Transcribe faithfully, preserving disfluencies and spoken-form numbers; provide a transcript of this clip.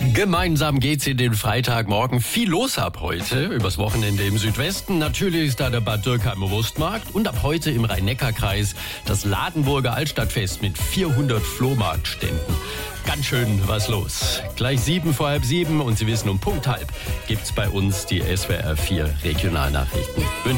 Gemeinsam geht's in den Freitagmorgen. Viel los ab heute. Übers Wochenende im Südwesten. Natürlich ist da der Bad Dürkheimer Wurstmarkt. Und ab heute im Rhein-Neckar-Kreis das Ladenburger Altstadtfest mit vierhundert Flohmarktständen. Ganz schön was los. Gleich sieben vor halb sieben und Sie wissen, um Punkt halb gibt's bei uns die S W R vier Regionalnachrichten. Wünsche